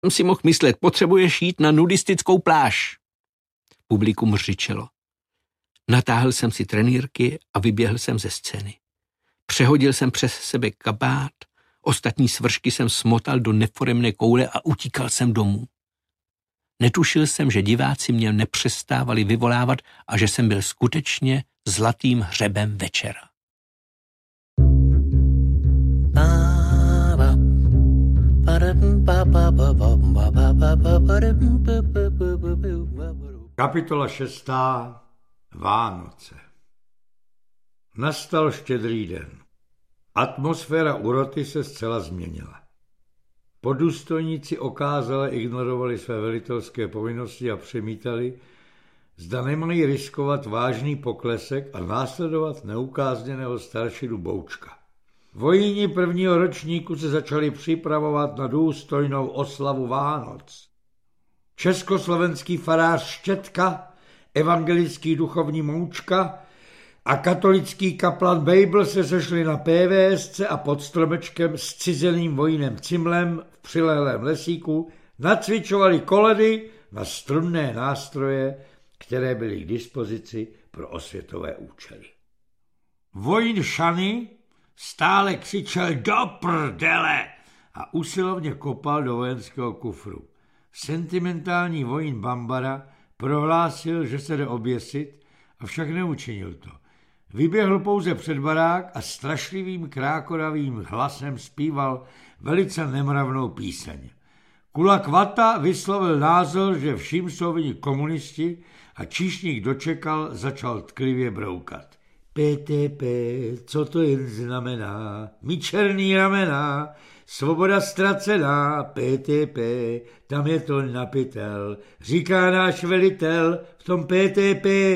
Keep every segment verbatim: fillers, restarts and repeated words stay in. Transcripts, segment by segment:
si mohl myslet, potřebuješ jít na nudistickou pláž. Publikum řičelo. Natáhl jsem si trenýrky a vyběhl jsem ze scény. Přehodil jsem přes sebe kabát, ostatní svršky jsem smotal do neforemné koule a utíkal jsem domů. Netušil jsem, že diváci mě nepřestávali vyvolávat a že jsem byl skutečně zlatým hřebem večera. Kapitola šestá. Vánoce. Nastal štědrý den. Atmosféra u roty se zcela změnila. Podůstojníci okázale ignorovali své velitelské povinnosti a přemítali, zda nemají riskovat vážný poklesek a následovat neukázněného staršinu Boučka. Vojíni prvního ročníku se začali připravovat na důstojnou oslavu Vánoc. Československý farář Štětka, evangelický duchovní Moučka a katolický kaplan Bejbl se sešli na PVSce a pod stromečkem s cizeným vojínem Cimlem v přilehlém lesíku nacvičovali koledy na strunné nástroje, které byly k dispozici pro osvětové účely. Vojín Šany stále křičel do prdele a usilovně kopal do vojenského kufru. Sentimentální vojín Bambara prohlásil, že se jde oběsit, avšak neučinil to. Vyběhl pouze před barák a strašlivým krákoravým hlasem zpíval velice nemravnou píseň. Kulak Vata vyslovil názor, že vším jsou vinni komunisti a číšník dočekal, začal tklivě broukat. P T P, co to jen znamená? Mí černý ramena, svoboda ztracená, P T P, tam je to napitel, říká náš velitel v tom P T P.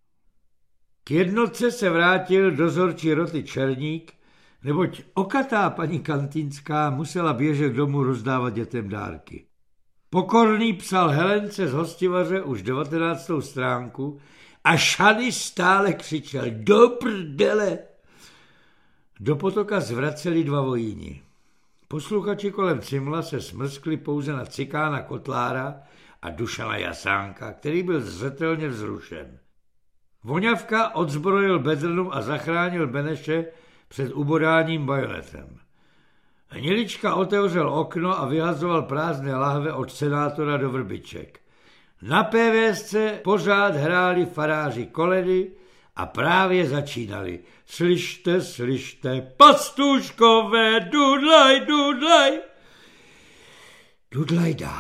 K jednotce se vrátil dozorčí roty Černík, neboť okatá paní Kantýnská musela běžet domů rozdávat dětem dárky. Pokorný psal Helence z Hostivaře už devatenáctou stránku a Šany stále křičel do prdele. Do potoka zvraceli dva vojíni. Posluchači kolem Cimla se smrskli pouze na Cikána Kotlára a Dušana Jasánka, který byl zřetelně vzrušen. Voňavka odzbrojil Bedrnu a zachránil Beneše před ubodáním bajonetem. Hnilička otevřel okno a vyhazoval prázdné lahve od senátora do vrbiček. Na PVSce pořád hráli faráři koledy a právě začínali. Slyšte, slyšte, pastuškové, dudlaj, dudlaj. Dudlaj dá.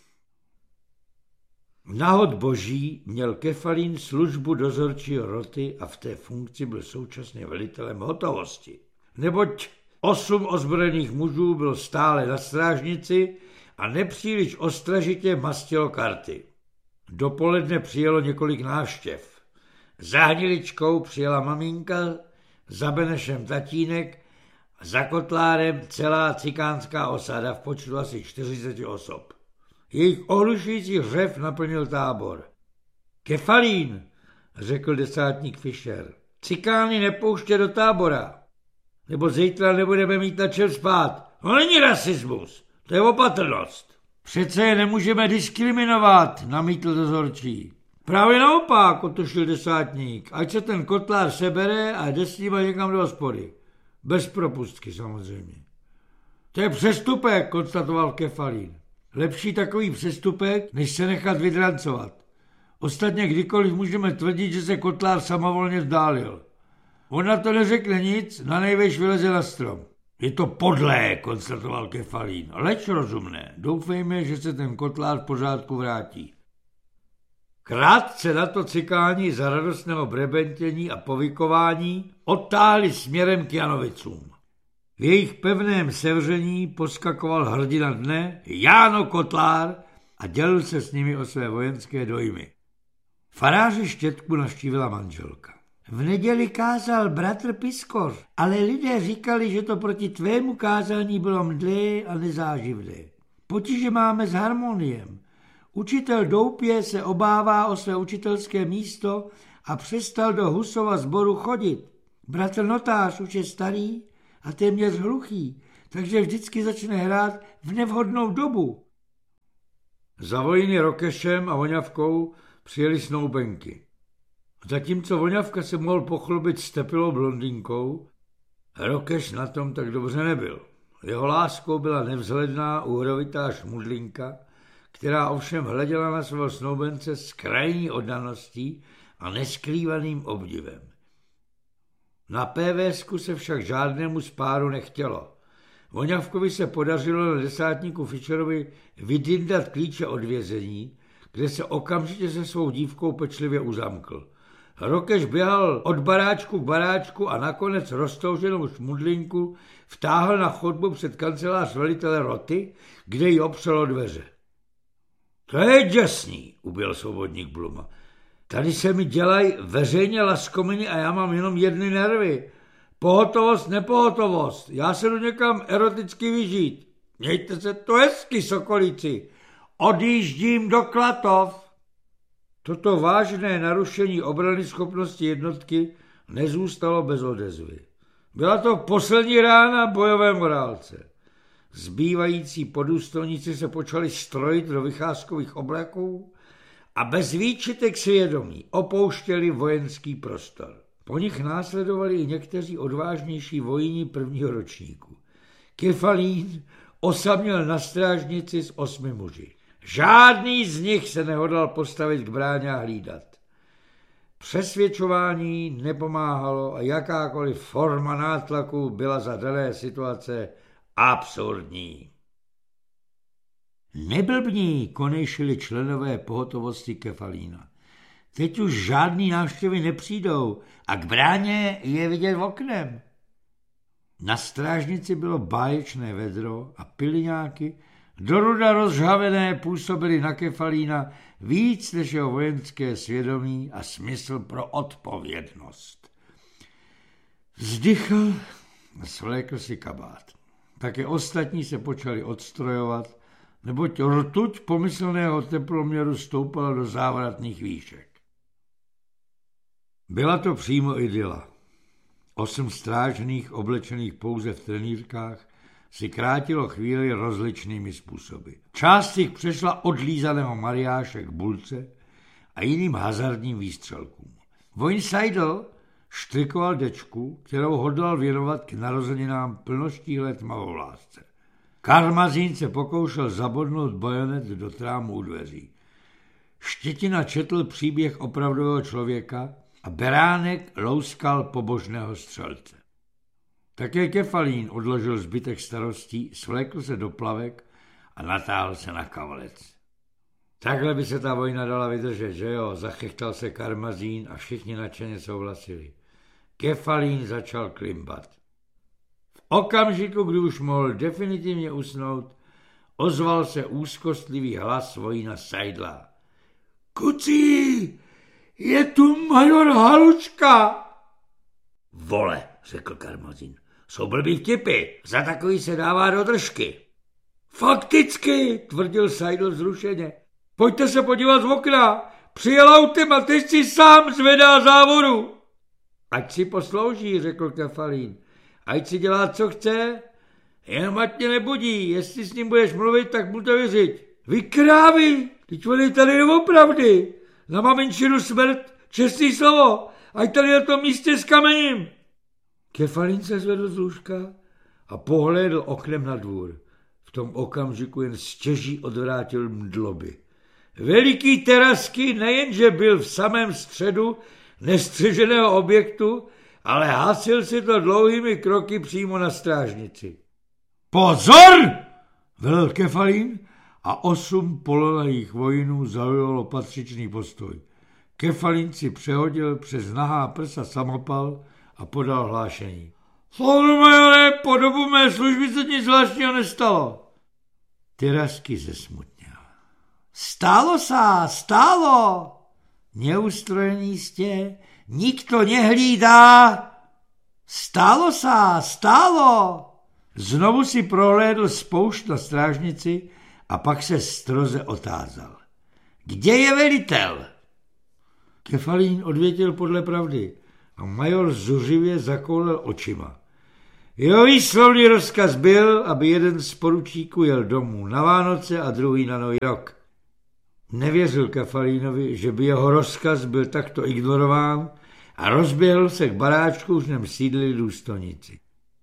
Nahod boží měl Kefalín službu dozorčího roty a v té funkci byl současně velitelem hotovosti. Neboť osm ozbrojených mužů bylo stále na strážnici a nepříliš ostražitě mastilo karty. Dopoledne přijelo několik návštěv. Za Hniličkou přijela maminka, za Benešem tatínek, za Kotlárem celá cikánská osada v počtu asi čtyřicet osob. Jejich ohlušující hřev naplnil tábor. Kefalín, řekl desátník Fischer, cikány nepouště do tábora, nebo zítra nebudeme mít na čem spát. To není rasismus, to je opatrnost. Přece je nemůžeme diskriminovat, namítl dozorčí. Právě naopak, otočil desátník, ať se ten Kotlár sebere a jde s nima někam do hospody. Bez propustky samozřejmě. To je přestupek, konstatoval Kefalín. Lepší takový přestupek, než se nechat vydrancovat. Ostatně kdykoliv můžeme tvrdit, že se Kotlár samovolně vzdálil. On na to neřekne nic, na nejvejš vyleze na strom. Je to podlé, konstatoval Kefalín, leč rozumné. Doufejme, že se ten Kotlár v pořádku vrátí. Krátce na to cikáni za radostného brebentění a povykování odtáhli směrem k Janovicům. V jejich pevném sevření poskakoval hrdina dne Jáno Kotlár a dělil se s nimi o své vojenské dojmy. Faráře Štětku navštívila manželka. V neděli kázal bratr Piskor, ale lidé říkali, že to proti tvému kázání bylo mdlé a nezáživné. Potíže máme s harmoniem. Učitel Doupě se obává o své učitelské místo a přestal do Husova sboru chodit. Bratr Notář už je starý a téměř hluchý, takže vždycky začne hrát v nevhodnou dobu. Za vojny Rokešem a Voňavkou přijeli snoubenky. Zatímco Voňavka se mohl pochlubit stepilou blondýnkou, Rokeš na tom tak dobře nebyl. Jeho láskou byla nevzhledná, uhrovitá šmudlinka, která ovšem hleděla na svého snoubence s krajní oddaností a neskrývaným obdivem. Na PVSku se však žádnému z páru nechtělo. Voňavkovi se podařilo na desátníku Fischerovi vydindat klíče od vězení, kde se okamžitě se svou dívkou pečlivě uzamkl. Rokeš běhal od baráčku k baráčku a nakonec roztouženou šmudlinku vtáhl na chodbu před kancelář velitele roty, kde ji opřel o dveře. To je děsný, ubil svobodník Bluma. Tady se mi dělají veřejně laskominy a já mám jenom jedny nervy. Pohotovost, nepohotovost. Já se jdu někam eroticky vyžít. Mějte se to hezky, sokolíci. Odjíždím do Klatov. Toto vážné narušení obrany schopnosti jednotky nezůstalo bez odezvy. Byla to poslední rána bojové morálce. Zbývající podůstojníci se počali strojit do vycházkových obleků a bez výčitek svědomí opouštěli vojenský prostor. Po nich následovali i někteří odvážnější vojíni prvního ročníku. Kefalín osaměl na strážnici s osmi muži. Žádný z nich se nehodlal postavit k bráně a hlídat. Přesvědčování nepomáhalo a jakákoliv forma nátlaku byla za dané situace absurdní. Neblbní, konejšili členové pohotovosti Kefalína. Teď už žádný návštěvy nepřijdou a k bráně je vidět oknem. Na strážnici bylo báječné vedro a piliňáky, doruda rozžhavené, působily na Kefalína víc než jeho vojenské svědomí a smysl pro odpovědnost. Vzdychl a svlékl si kabát. Také ostatní se počali odstrojovat, neboť rtuť pomyslného teploměru stoupala do závratných výšek. Byla to přímo idyla. Osm strážných, oblečených pouze v trenýrkách, si krátilo chvíli rozličnými způsoby. Část jich přešla od lízaného mariáše k bulce a jiným hazardním výstřelkům. Vojn Seidl štrikoval dečku, kterou hodlal věnovat k narozeninám plnoštíhlé tmavovlásce. Karmazín se pokoušel zabodnout bajonet do trámu u dveří. Štětina četl příběh opravdového člověka a Beránek louskal pobožného střelce. Také Kefalín odložil zbytek starostí, svlékl se do plavek a natáhl se na kavalec. Takhle by se ta vojna dala vydržet, že jo? Zachechtal se Karmazín a všichni nadšeně souhlasili. Kefalín začal klimbat. V okamžiku, kdy už mohl definitivně usnout, ozval se úzkostlivý hlas vojína Seidla. Kucí, je tu major Halučka! Vole, řekl Karmazín, jsou blbý vtipy, za takový se dává do držky. Fakticky, tvrdil Seidl vzrušeně. Pojďte se podívat z okna, přijel autem a teď si sám zvedá závodu. Ať si poslouží, řekl Kefalín, ať si dělá, co chce, jenom ať tě nebudí, jestli s ním budeš mluvit, tak mu to věřit. Vy krávy, teď on je tady doopravdy, na maminčinu smrt, čestný slovo, ať tady na tom místě s kamením. Kefalín se zvedl z lůžka a pohlédl oknem na dvůr. V tom okamžiku jen stěží odvrátil mdloby. Veliký Terasky nejenže byl v samém středu nestřeženého objektu, ale hasil si to dlouhými kroky přímo na strážnici. Pozor! velel Kefalín a osm polonajích vojnů zaujalo patřičný postoj. Kefalín si přehodil přes nahá prsa samopal a podal hlášení. Soudu majore, po dobu mé služby se nic zvláštního nestalo. Terasky zesmutněl. Stálo sa, stálo! Neustrojený jste, nikto nehlídá. Stálo sa, stálo! Znovu si prohlédl spoušť na strážnici a pak se stroze otázal. Kde je velitel? Kefalín odvětil podle pravdy a major zuřivě zakoulel očima. Jeho výslovný rozkaz byl, aby jeden z poručíků jel domů na Vánoce a druhý na Nový rok. Nevěřil Kefalínovi, že by jeho rozkaz byl takto ignorován a rozběhl se k baráčku, už nem sídlili důstojníci.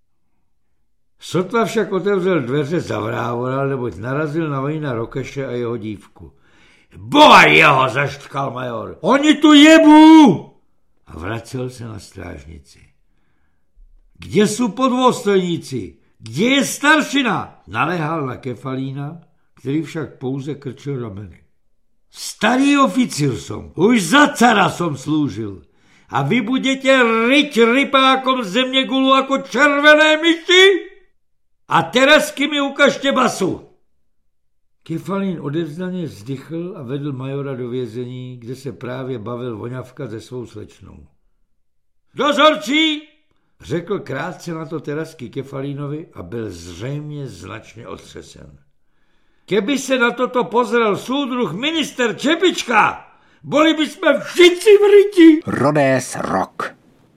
Sotva však otevřel dveře, zavrávoral, neboť narazil na Wayna Rokeše a jeho dívku. Boha jeho, zaštkal major, oni tu jebu! A vracel se na strážnici. Kde jsou podvostojníci? Kde je staršina? Naléhal na Kefalína, který však pouze krčil rameny. Starý oficír som, už za cara som slúžil. A vy budete ryť rypákom země gulu jako červené myši? A terazky mi ukažte basu. Kefalín odevzdaně vzdychl a vedl majora do vězení, kde se právě bavil voňavka se svou slečnou. Dozorčí, řekl krátce na to terazky Kefalínovi a byl zřejmě značně otřesen. Keby se na toto pozrel súdruh minister Čepička, boli by jsme všichni v ryti. Rhodes Rock.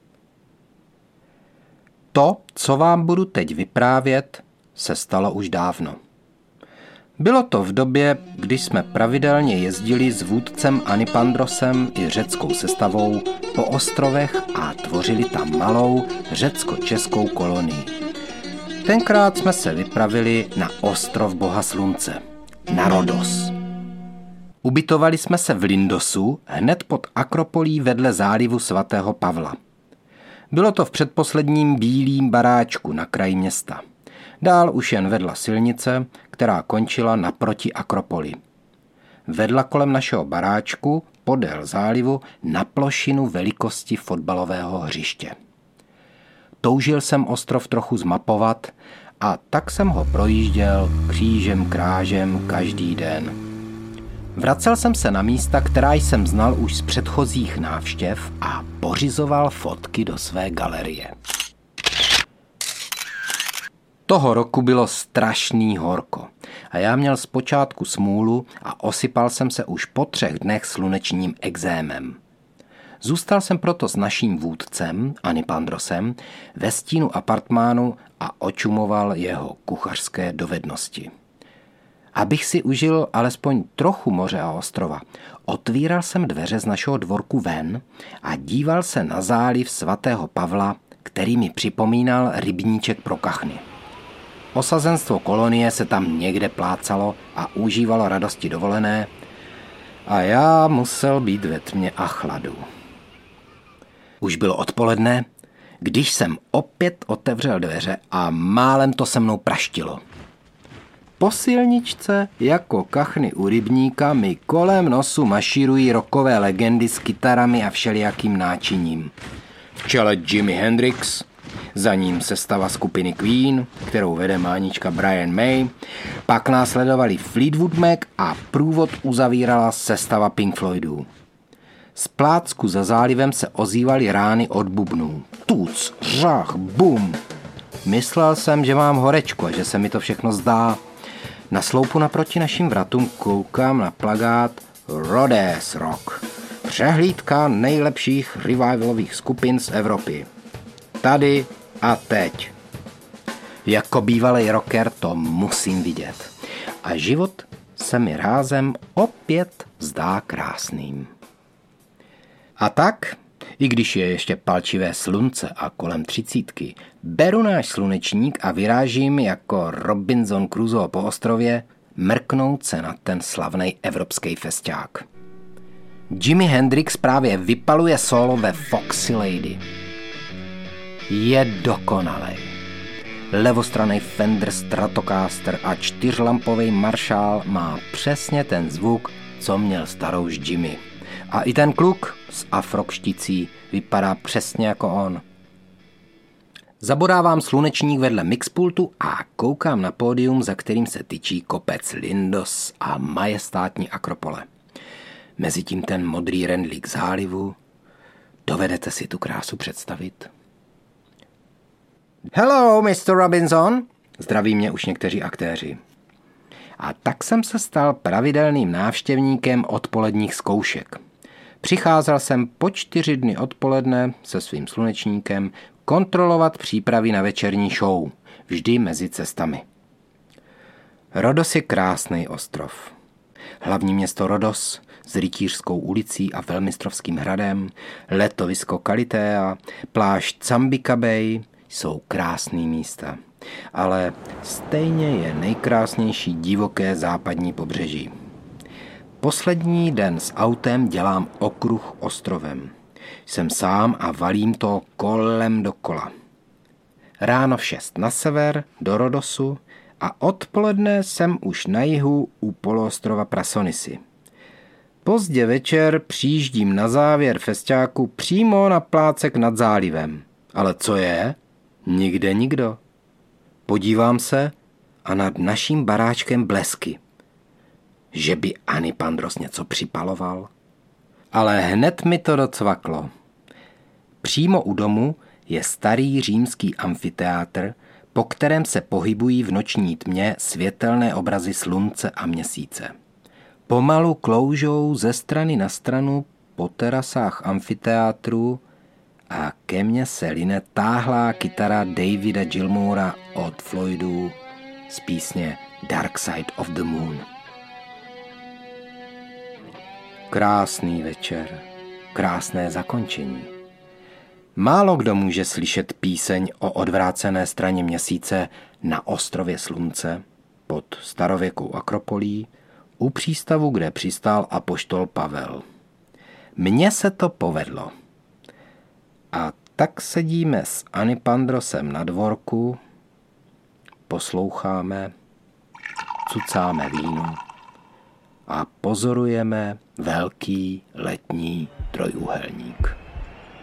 To, co vám budu teď vyprávět, se stalo už dávno. Bylo to v době, kdy jsme pravidelně jezdili s vůdcem Anipandrosem i řeckou sestavou po ostrovech a tvořili tam malou řecko-českou kolonii. Tenkrát jsme se vypravili na ostrov Boha Slunce, na Rhodos. Ubytovali jsme se v Lindosu, hned pod Akropolí vedle zálivu svatého Pavla. Bylo to v předposledním bílým baráčku na kraji města. Dál už jen vedla silnice, která končila naproti Akropoli. Vedla kolem našeho baráčku podél zálivu na plošinu velikosti fotbalového hřiště. Toužil jsem ostrov trochu zmapovat a tak jsem ho projížděl křížem krážem každý den. Vracel jsem se na místa, která jsem znal už z předchozích návštěv a pořizoval fotky do své galerie. Toho roku bylo strašný horko a já měl zpočátku smůlu a osypal jsem se už po třech dnech slunečním exémem. Zůstal jsem proto s naším vůdcem, Anipandrosem, ve stínu apartmánu a očumoval jeho kuchařské dovednosti. Abych si užil alespoň trochu moře a ostrova, otvíral jsem dveře z našeho dvorku ven a díval se na záliv svatého Pavla, který mi připomínal rybníček pro kachny. Osazenstvo kolonie se tam někde plácalo a užívalo radosti dovolené a já musel být ve tmě a chladu. Už bylo odpoledne, když jsem opět otevřel dveře a málem to se mnou praštilo. Po silničce jako kachny u rybníka mi kolem nosu mašírují rockové legendy s kytarami a všelijakým náčiním. V čele Jimi Hendrix, za ním sestava skupiny Queen, kterou vede mánička Brian May, pak následovali Fleetwood Mac a průvod uzavírala sestava Pink Floydů. Z plácku za zálivem se ozývaly rány od bubnů. Tuc, řách, bum. Myslel jsem, že mám horečku a že se mi to všechno zdá. Na sloupu naproti našim vratům koukám na plakát Rhodes Rock. Přehlídka nejlepších revivalových skupin z Evropy. Tady a teď. Jako bývalý rocker to musím vidět. A život se mi rázem opět zdá krásným. A tak, i když je ještě palčivé slunce a kolem třicítky, beru náš slunečník a vyrážím jako Robinson Crusoe po ostrově mrknout se na ten slavnej evropský festiák. Jimi Hendrix právě vypaluje solo ve Foxy Lady. Je dokonalej. Levostranný Fender Stratocaster a čtyřlampový Marshall má přesně ten zvuk, co měl starouš Jimmy. A i ten kluk s afrokšticí vypadá přesně jako on. Zabodávám slunečník vedle mixpultu a koukám na pódium, za kterým se tyčí kopec Lindos a majestátní Akropole. Mezitím ten modrý rendlík zálivu. Dovedete si tu krásu představit? Hello, mister Robinson, zdraví mě už někteří aktéři. A tak jsem se stal pravidelným návštěvníkem odpoledních zkoušek. Přicházel jsem po čtyři dny odpoledne se svým slunečníkem kontrolovat přípravy na večerní show, vždy mezi cestami. Rhodos je krásný ostrov. hlavní město Rodos s rytířskou ulicí a velmistrovským hradem, letovisko Kalitea, pláž Cambika Bay jsou krásný místa. Ale stejně je nejkrásnější divoké západní pobřeží. Poslední den s autem dělám okruh ostrovem. Jsem sám a valím to kolem dokola. Ráno v šest na sever, do Rodosu a odpoledne jsem už na jihu u poloostrova Prasonisy. Pozdě večer přijíždím na závěr festiáku přímo na plácek nad zálivem. Ale co je? Nikde nikdo. Podívám se a nad naším baráčkem blesky. Že by Anipandros něco připaloval? Ale hned mi to docvaklo. Přímo u domu je starý římský amfiteátr, po kterém se pohybují v noční tmě světelné obrazy slunce a měsíce. Pomalu kloužou ze strany na stranu po terasách amfiteátru a ke mně se line táhlá kytara Davida Gilmoura od Floydů z písně Dark Side of the Moon. Krásný večer, krásné zakončení. Málo kdo může slyšet píseň o odvrácené straně měsíce na ostrově Slunce pod starověkou akropolí u přístavu, kde přistál apoštol Pavel. Mně se to povedlo. A tak sedíme s Anipandrosem na dvorku, posloucháme, cucáme víno a pozorujeme velký letní trojúhelník.